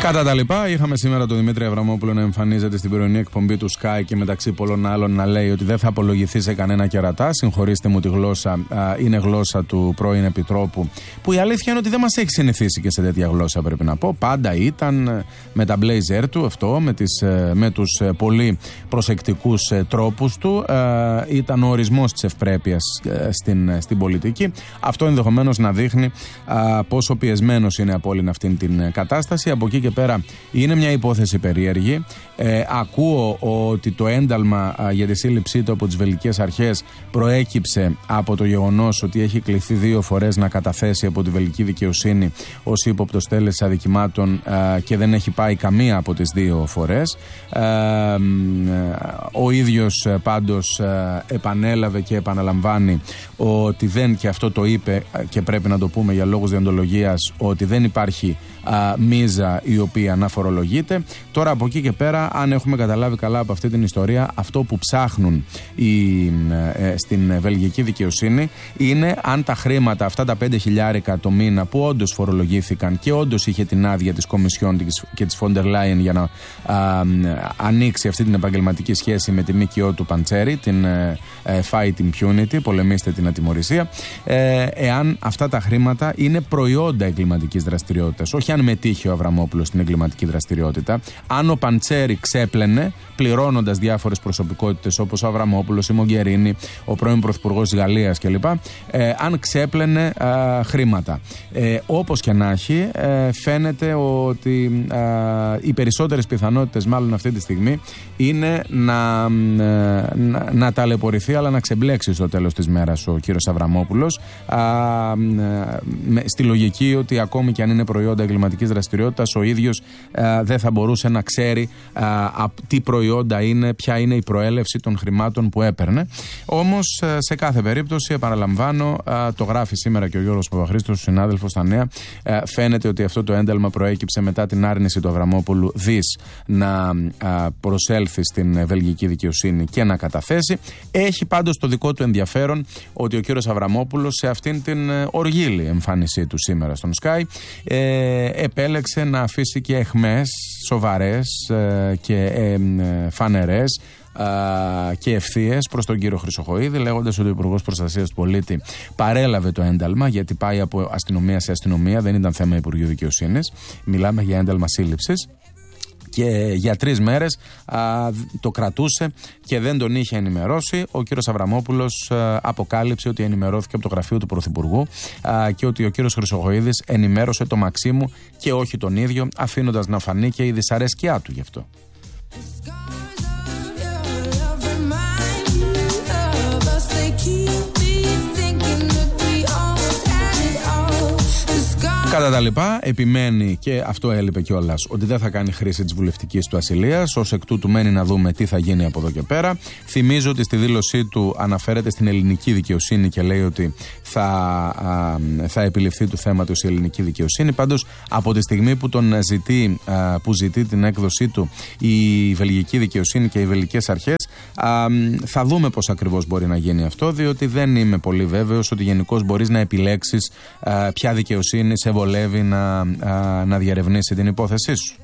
Κατά τα λοιπά, είχαμε σήμερα τον Δημήτρη Αβραμόπουλο να εμφανίζεται στην πρωινή εκπομπή του Sky και μεταξύ πολλών άλλων να λέει ότι δεν θα απολογηθεί σε κανένα κερατά. Συγχωρήστε μου τη γλώσσα, είναι γλώσσα του πρώην Επιτρόπου, που η αλήθεια είναι ότι δεν μας έχει συνηθίσει και σε τέτοια γλώσσα, πρέπει να πω. Πάντα ήταν με τα μπλέιζερ του, αυτό, με τους πολύ προσεκτικούς τρόπους του. Ήταν ο ορισμός της ευπρέπειας στην πολιτική. Αυτό ενδεχομένως να δείχνει πόσο πιεσμένος είναι από όλη αυτή την κατάσταση. Από εκεί και πέρα είναι μια υπόθεση περίεργη. Ακούω ότι το ένταλμα για τη σύλληψή του από τις βελγικές αρχές προέκυψε από το γεγονός ότι έχει κληθεί 2 φορές να καταθέσει από τη βελγική δικαιοσύνη ως ύποπτος τέλεσης αδικημάτων και δεν έχει πάει καμία από τις 2 φορές. Ο ίδιος πάντως επανέλαβε και επαναλαμβάνει ότι δεν, και αυτό το είπε και πρέπει να το πούμε για λόγους διοντολογίας, ότι δεν υπάρχει μίζα η οποία να φορολογείται. Τώρα από εκεί και πέρα, αν έχουμε καταλάβει καλά από αυτή την ιστορία, αυτό που ψάχνουν στην βελγική δικαιοσύνη είναι αν τα χρήματα, αυτά τα 5.000 το μήνα που όντως φορολογήθηκαν και όντως είχε την άδεια της Κομισιόν και της Φόντερ Λάιεν για να ανοίξει αυτή την επαγγελματική σχέση με τη ΜΚΟ του Παντσέρη, την Fight Impunity, πολεμήστε την ατιμωρησία, εάν αυτά τα χρήματα είναι προϊόντα εγκληματικής δραστηριότητας. Όχι αν μετήχε ο Αβραμόπουλος στην εγκληματική δραστηριότητα. Αν ο Παντσέρη ξέπλαινε, πληρώνοντας διάφορες προσωπικότητες όπως ο Αβραμόπουλος, η Μογκερίνη, ο πρώην Πρωθυπουργός της Γαλλίας κλπ. Αν ξέπλαινε χρήματα. Όπως και να έχει, φαίνεται ότι οι περισσότερες πιθανότητες, μάλλον αυτή τη στιγμή, είναι να ταλαιπωρηθεί, αλλά να ξεμπλέξει στο τέλος της μέρας ο κύριος Αβραμόπουλος, στη λογική ότι ακόμη και αν είναι προϊόντα εγκληματικής δραστηριότητας, ο ίδιος δεν θα μπορούσε να ξέρει τι προϊόντα είναι, ποια είναι η προέλευση των χρημάτων που έπαιρνε. Όμως, σε κάθε περίπτωση, επαναλαμβάνω, το γράφει σήμερα και ο Γιώργος Παπαχρήστος, ο συνάδελφος στα Νέα, φαίνεται ότι αυτό το ένταλμα προέκυψε μετά την άρνηση του Αβραμόπουλου να προσέλθει στην βελγική δικαιοσύνη και να καταθέσει. Έχει πάντως το δικό του ενδιαφέρον ότι ο κύριος Αβραμόπουλος, σε αυτήν την οργίλη εμφάνισή του σήμερα στον Sky, επέλεξε να αφήσει και αιχμές σοβαρές και φανερές και ευθείες προς τον κύριο Χρυσοχοΐδη, λέγοντας ότι ο Υπουργός Προστασίας του Πολίτη παρέλαβε το ένταλμα, γιατί πάει από αστυνομία σε αστυνομία, δεν ήταν θέμα Υπουργείου Δικαιοσύνης, μιλάμε για ένταλμα σύλληψης. Και για 3 μέρες το κρατούσε και δεν τον είχε ενημερώσει. Ο κύριος Αβραμόπουλος αποκάλυψε ότι ενημερώθηκε από το γραφείο του Πρωθυπουργού και ότι ο κύριος Χρυσοχοΐδης ενημέρωσε το Μαξίμου και όχι τον ίδιο, αφήνοντας να φανεί και η δυσαρέσκειά του γι' αυτό. Κατά τα λοιπά, επιμένει, και αυτό έλειπε κιόλας, ότι δεν θα κάνει χρήση της βουλευτικής του ασυλίας. Ως εκ τούτου, μένει να δούμε τι θα γίνει από εδώ και πέρα. Θυμίζω ότι στη δήλωσή του αναφέρεται στην ελληνική δικαιοσύνη και λέει ότι θα επιληφθεί του θέματος η ελληνική δικαιοσύνη. Πάντως, από τη στιγμή που που ζητεί την έκδοσή του η βελγική δικαιοσύνη και οι βελγικές αρχές, θα δούμε πώς ακριβώς μπορεί να γίνει αυτό, διότι δεν είμαι πολύ βέβαιος ότι γενικώς μπορείς να επιλέξεις ποια δικαιοσύνη σε βολεύει να διερευνήσει την υπόθεσή σου.